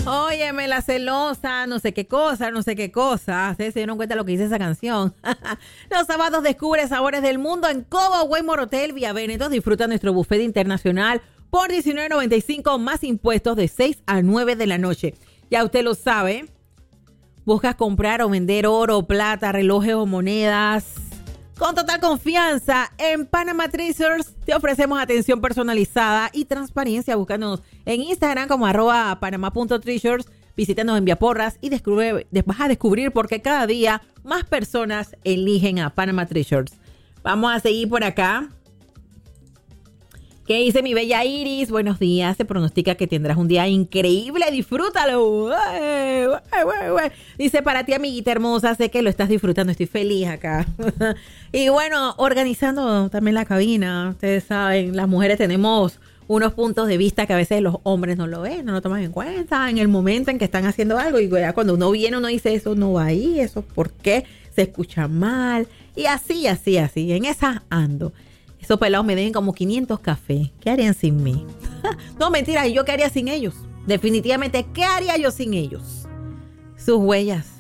Óyeme, la celosa, no sé qué cosa, no sé qué cosa. Ustedes se dieron cuenta de lo que dice esa canción. Los sábados descubre sabores del mundo en Cobo Waymore Hotel Vía Veneto. Disfruta nuestro buffet internacional por $19.95 más impuestos de 6 a 9 de la noche. Ya usted lo sabe. Buscas comprar o vender oro, plata, relojes o monedas. Con total confianza, en Panama Treasures te ofrecemos atención personalizada y transparencia. Búscanos en Instagram como @panama.treasures. Visítanos en Viaporras y vas a descubrir por qué cada día más personas eligen a Panama Treasures. Vamos a seguir por acá. ¿Qué dice mi bella Iris? Buenos días. Se pronostica que tendrás un día increíble. Disfrútalo. Dice, para ti, amiguita hermosa, sé que lo estás disfrutando. Estoy feliz acá. Y bueno, organizando también la cabina. Ustedes saben, las mujeres tenemos unos puntos de vista que a veces los hombres no lo ven, no lo toman en cuenta en el momento en que están haciendo algo. Y ya cuando uno viene, uno dice, eso no va ahí, eso por qué, se escucha mal. Y así. En esa ando. Esos pelados me deben como 500 cafés. ¿Qué harían sin mí? No, mentira. ¿Y yo qué haría sin ellos? Definitivamente, ¿qué haría yo sin ellos? Sus huellas.